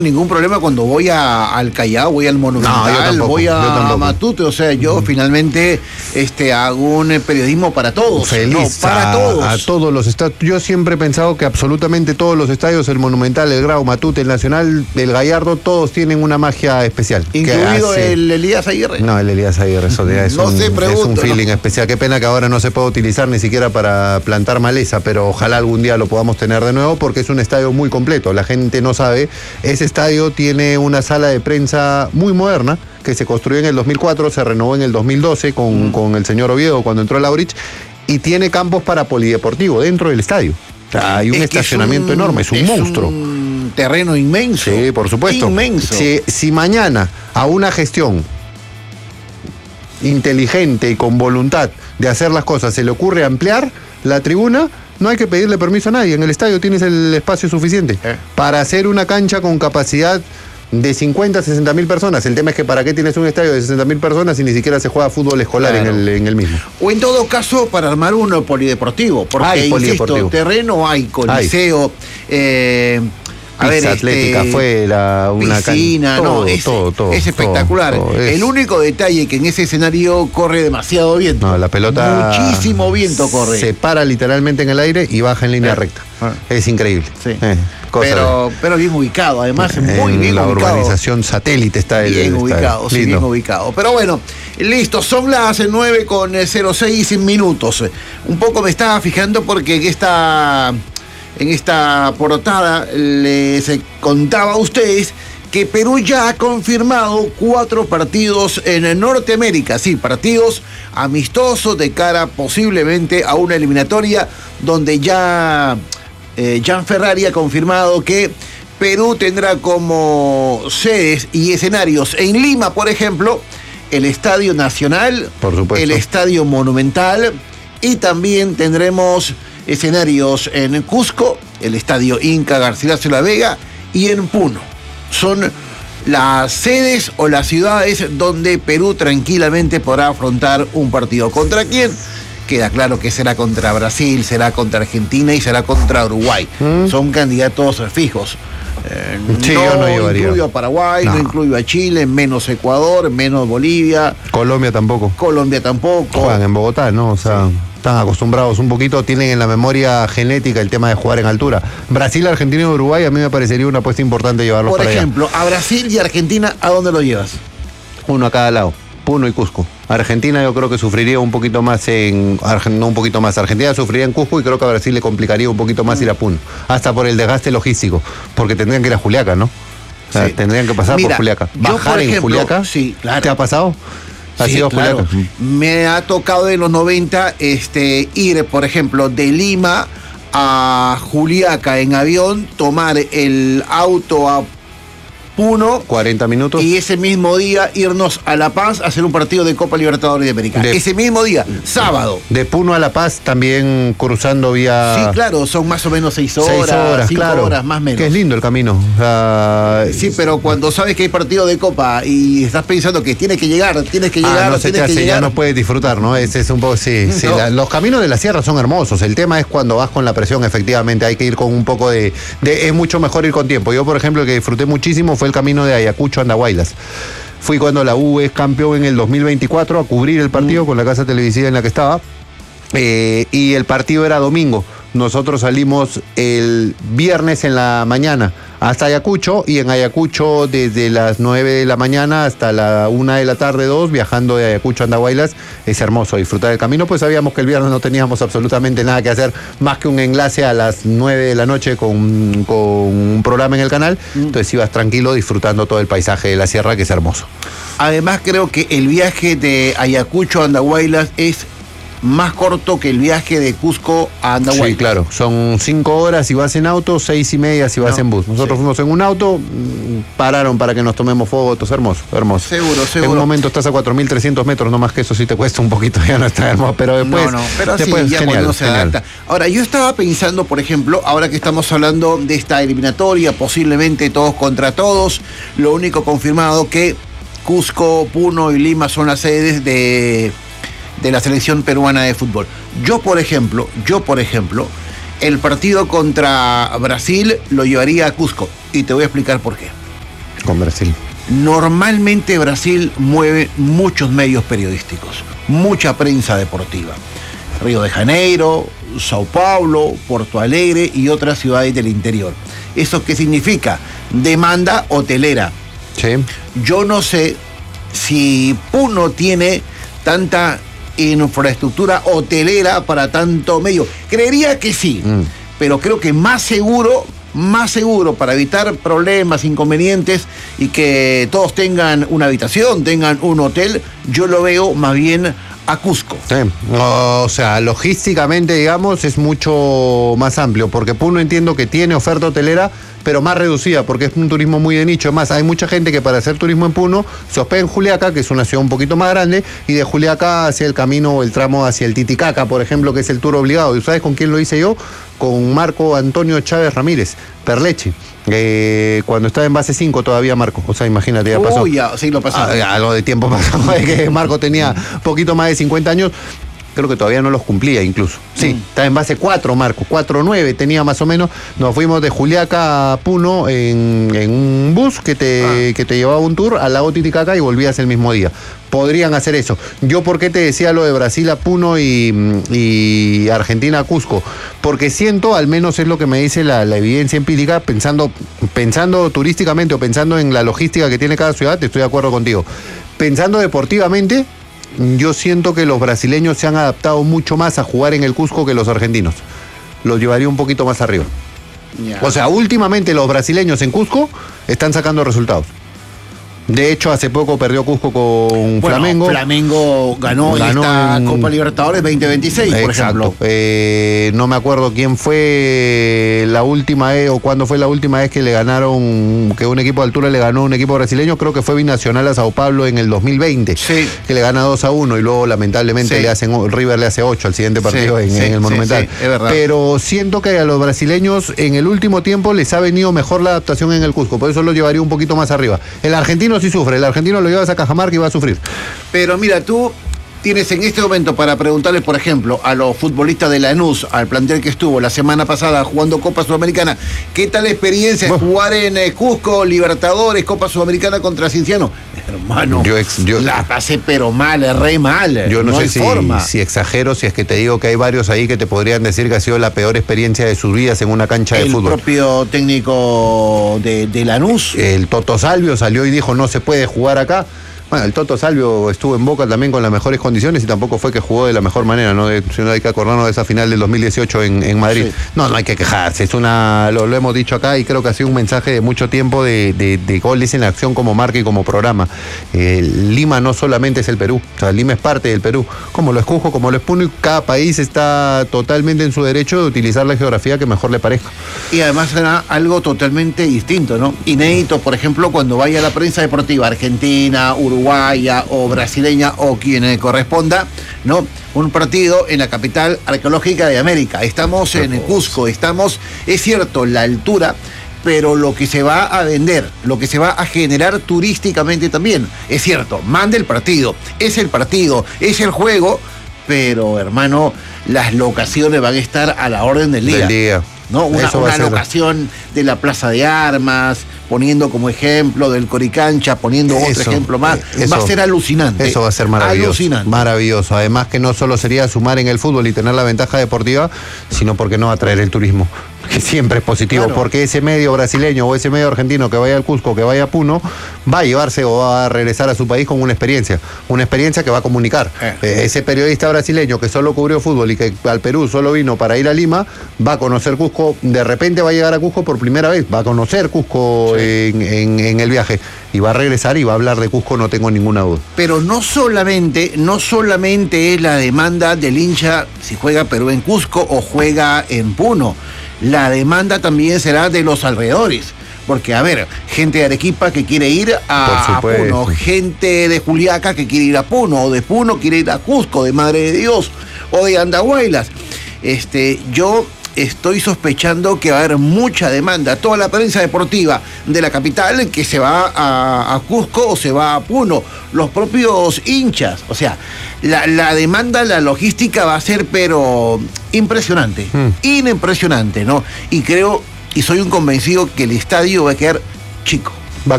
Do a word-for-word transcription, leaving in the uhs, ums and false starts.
ningún problema cuando voy a, al Callao, voy al Monumental, no, yo tampoco, voy a yo tampoco. Matute, o sea, yo mm. finalmente este, hago un periodismo para todos. Feliz, no, para a, todos. A todos los estadios. Yo siempre he pensado que absolutamente todos los estadios, el Monumental, el Grau, Matute, el Nacional, el Gallardo, todos tienen una magia especial. ¿Incluido hace... el Elías Aguirre? No, el Elías Aguirre, eso ya es, no un, sé, pregunto, es un feeling ¿no? especial. Qué pena que ahora no se pueda utilizar ni siquiera para plantar maleza, pero ojalá algún día lo podamos tener de nuevo porque es un estadio muy completo. La gente no sabe, ese estadio tiene una sala de prensa muy moderna que se construyó en el dos mil cuatro, se renovó en el dos mil doce con, mm. con el señor Oviedo cuando entró a Laurich, y tiene campos para polideportivo dentro del estadio. O sea, hay un es estacionamiento es un, enorme, es un es monstruo. Un terreno inmenso. Sí, por supuesto. Inmenso. Si, si mañana a una gestión inteligente y con voluntad de hacer las cosas se le ocurre ampliar la tribuna, no hay que pedirle permiso a nadie. En el estadio tienes el espacio suficiente ¿Eh? para hacer una cancha con capacidad de cincuenta a sesenta mil personas. El tema es que para qué tienes un estadio de sesenta mil personas si ni siquiera se juega fútbol escolar claro. en, el, en el mismo. O en todo caso para armar uno polideportivo, porque hay insisto, polideportivo. terreno hay, coliseo, hay. Eh, a ver, atlética este, afuera, una piscina, can... todo, no, es, todo, todo, es espectacular. Todo, todo, es... El único detalle que en ese escenario corre demasiado viento. No, la pelota muchísimo viento corre. Se para literalmente en el aire y baja en línea eh. recta. Ah. Es increíble. Sí. Eh, pero, de... pero bien ubicado, además es muy bien la ubicado. La urbanización satélite está el, bien ubicado, está sí, bien ubicado. Pero bueno, listo, son las nueve con cero seis minutos. Un poco me estaba fijando porque en esta En esta portada les contaba a ustedes que Perú ya ha confirmado cuatro partidos en Norteamérica, sí, partidos amistosos de cara posiblemente a una eliminatoria donde ya eh, Jan Ferrari ha confirmado que Perú tendrá como sedes y escenarios en Lima, por ejemplo, el Estadio Nacional, por supuesto. el Estadio Monumental, y también tendremos escenarios en Cusco, el Estadio Inca Garcilaso de la Vega, y en Puno. Son las sedes o las ciudades donde Perú tranquilamente podrá afrontar un partido. ¿Contra quién? Queda claro que será contra Brasil, será contra Argentina y será contra Uruguay. ¿Mm? Son candidatos fijos. Eh, sí, no, yo no llevaría. incluyo a Paraguay, no. no incluyo a Chile, menos Ecuador, menos Bolivia. Colombia tampoco. Colombia tampoco. Juegan en Bogotá, ¿no? O sea, sí. Están acostumbrados un poquito, tienen en la memoria genética el tema de jugar en altura. Brasil, Argentina y Uruguay, a mí me parecería una apuesta importante llevarlos para allá. Por ejemplo, a Brasil y Argentina, ¿a dónde lo llevas? Uno a cada lado, Puno y Cusco. Argentina yo creo que sufriría un poquito más en... No un poquito más, Argentina sufriría en Cusco y creo que a Brasil le complicaría un poquito más mm. ir a Puno. Hasta por el desgaste logístico, porque tendrían que ir a Juliaca, ¿no? O sea, sí. tendrían que pasar Mira, por Juliaca. Bajar yo, por ejemplo, en Juliaca, sí, claro. ¿te ha pasado? Sí, claro. Me ha tocado en los noventa este, ir, por ejemplo, de Lima a Juliaca en avión, tomar el auto a Puno. cuarenta minutos. Y ese mismo día irnos a La Paz a hacer un partido de Copa Libertadores de América. De, ese mismo día, sábado. De Puno a La Paz también cruzando vía... Sí, claro, son más o menos seis horas, seis horas cinco claro. horas, más o menos. Que es lindo el camino. Uh, sí, pero cuando sabes que hay partido de Copa y estás pensando que tienes que llegar, tienes que llegar, ah, no se tienes te hace, que llegar. Ya no puedes disfrutar, ¿no? Ese es un poco, sí. sí no. la, los caminos de la sierra son hermosos. El tema es cuando vas con la presión, efectivamente. Hay que ir con un poco de, de... Es mucho mejor ir con tiempo. Yo, por ejemplo, el que disfruté muchísimo fue el camino de Ayacucho Andahuaylas. Fui cuando la U es campeón en el dos mil veinticuatro a cubrir el partido mm. con la casa televisiva en la que estaba eh, y el partido era domingo. Nosotros salimos el viernes en la mañana hasta Ayacucho y en Ayacucho desde las nueve de la mañana hasta la una de la tarde, dos, viajando de Ayacucho a Andahuaylas. Es hermoso disfrutar el camino, pues sabíamos que el viernes no teníamos absolutamente nada que hacer más que un enlace a las nueve de la noche con, con un programa en el canal, entonces ibas tranquilo disfrutando todo el paisaje de la sierra, que es hermoso. Además creo que el viaje de Ayacucho a Andahuaylas es más corto que el viaje de Cusco a Andahuaylas. Sí, claro. Son cinco horas si vas en auto, seis y media si vas no, en bus. Nosotros sí. fuimos en un auto, pararon para que nos tomemos fotos. Hermoso, hermoso. Seguro, seguro. En un momento estás a cuatro mil trescientos metros, no más que eso sí te cuesta un poquito, ya no está hermoso. Pero después, no, no, pero después sí, ya genial, cuando se genial. adapta. Ahora, yo estaba pensando, por ejemplo, ahora que estamos hablando de esta eliminatoria, posiblemente todos contra todos, lo único confirmado que Cusco, Puno y Lima son las sedes de... de la selección peruana de fútbol. Yo, por ejemplo, yo, por ejemplo, el partido contra Brasil lo llevaría a Cusco y te voy a explicar por qué. Con Brasil. Normalmente Brasil mueve muchos medios periodísticos, mucha prensa deportiva. Río de Janeiro, Sao Paulo, Porto Alegre y otras ciudades del interior. ¿Eso qué significa? Demanda hotelera. Sí. Yo no sé si Puno tiene tanta infraestructura hotelera para tanto medio. Creería que sí, mm. pero creo que más seguro, más seguro para evitar problemas, inconvenientes y que todos tengan una habitación, tengan un hotel, yo lo veo más bien a Cusco. Sí. O sea, logísticamente, digamos, es mucho más amplio, porque Puno entiendo que tiene oferta hotelera, pero más reducida, porque es un turismo muy de nicho. Más, hay mucha gente que para hacer turismo en Puno se hospeda en Juliaca, que es una ciudad un poquito más grande, y de Juliaca hacia el camino o el tramo hacia el Titicaca, por ejemplo, que es el tour obligado. ¿Y sabes con quién lo hice yo? Con Marco Antonio Chávez Ramírez, Perlechi. Eh, cuando estaba en base cinco todavía Marco, o sea, imagínate, ya pasó. Uy, ya, sí, lo pasó. Ah, algo de tiempo pasó, que Marco tenía poquito más de cincuenta años. Creo que todavía no los cumplía incluso. Sí, mm. está en base cuatro, Marco, cuatro nueve tenía más o menos. Nos fuimos de Juliaca a Puno en, en un bus que te, ah. que te llevaba un tour al lago Titicaca y volvías el mismo día. Podrían hacer eso. Yo, ¿por qué te decía lo de Brasil a Puno y, y Argentina a Cusco? Porque siento, al menos es lo que me dice la, la evidencia empírica, pensando, pensando turísticamente o pensando en la logística que tiene cada ciudad, estoy de acuerdo contigo. Pensando deportivamente, yo siento que los brasileños se han adaptado mucho más a jugar en el Cusco que los argentinos. Los llevaría un poquito más arriba. Yeah. O sea, últimamente los brasileños en Cusco están sacando resultados. De hecho, hace poco perdió Cusco con bueno, Flamengo. Flamengo ganó, ganó esta en... Copa Libertadores veinte veintiséis, por Exacto. ejemplo. Eh, no me acuerdo quién fue la última vez o cuándo fue la última vez que le ganaron, que un equipo de altura le ganó a un equipo brasileño. Creo que fue Binacional a Sao Paulo en el dos mil veinte, sí. que le gana dos a uno y luego lamentablemente sí. le hacen River le hace ocho al siguiente partido sí, en, sí, en el Monumental. Sí, sí, es verdad. Pero siento que a los brasileños en el último tiempo les ha venido mejor la adaptación en el Cusco, por eso lo llevaría un poquito más arriba. El argentino sí sufre, el argentino lo llevas a Cajamarca y va a sufrir. Pero mira, tú tienes en este momento para preguntarle, por ejemplo, a los futbolistas de Lanús, al plantel que estuvo la semana pasada jugando Copa Sudamericana, ¿qué tal experiencia es bueno. jugar en eh, Cusco, Libertadores, Copa Sudamericana contra Cienciano? Hermano, yo ex, yo, la pasé pero mal, re mal. Yo no, no sé hay si, forma. si exagero, si es que te digo que hay varios ahí que te podrían decir que ha sido la peor experiencia de sus vidas en una cancha el de fútbol. El propio técnico de, de Lanús. El Toto Salvio salió y dijo no se puede jugar acá. Bueno, el Toto Salvio estuvo en Boca también con las mejores condiciones y tampoco fue que jugó de la mejor manera, ¿no? De, sino hay que acordarnos de esa final del dos mil dieciocho en, en Madrid. Sí. No, no hay que quejarse, es una, lo, lo hemos dicho acá y creo que ha sido un mensaje de mucho tiempo de, de, de goles en acción como marca y como programa. Eh, Lima no solamente es el Perú, o sea, Lima es parte del Perú, como lo es Cusco, como lo es Puno, y cada país está totalmente en su derecho de utilizar la geografía que mejor le parezca. Y además será algo totalmente distinto, ¿no? Inédito, por ejemplo, cuando vaya a la prensa deportiva argentina, Uruguay, uruguaya o brasileña o quien corresponda, ¿no? Un partido en la capital arqueológica de América. Estamos en Cusco, estamos, es cierto, la altura, pero lo que se va a vender, lo que se va a generar turísticamente también, es cierto, manda el partido, es el partido, es el juego, pero hermano, las locaciones van a estar a la orden del día. Del día. ¿No? Una, una locación de la Plaza de Armas, poniendo como ejemplo del Coricancha, poniendo eso, otro ejemplo más. Eso, va a ser alucinante. Eso va a ser maravilloso. Alucinante. Maravilloso. Además que no solo sería sumar en el fútbol y tener la ventaja deportiva, sino porque no atraer el turismo, que siempre es positivo, claro. Porque ese medio brasileño o ese medio argentino que vaya al Cusco, que vaya a Puno, va a llevarse o va a regresar a su país con una experiencia, una experiencia que va a comunicar. Eh. Eh, ese periodista brasileño que solo cubrió fútbol y que al Perú solo vino para ir a Lima, va a conocer Cusco, de repente va a llegar a Cusco por primera vez, va a conocer Cusco sí. en, en, en el viaje y va a regresar y va a hablar de Cusco, no tengo ninguna duda. Pero no solamente, no solamente es la demanda del hincha si juega Perú en Cusco o juega en Puno. La demanda también será de los alrededores. Porque, a ver, gente de Arequipa que quiere ir a, a Puno, gente de Juliaca que quiere ir a Puno, o de Puno quiere ir a Cusco, de Madre de Dios, o de Andahuaylas. Este, yo estoy sospechando que va a haber mucha demanda. Toda la prensa deportiva de la capital que se va a, a Cusco o se va a Puno. Los propios hinchas. O sea, la, la demanda, la logística va a ser, pero impresionante. Mm. Impresionante, ¿no? Y creo, y soy un convencido que el estadio va a quedar chico.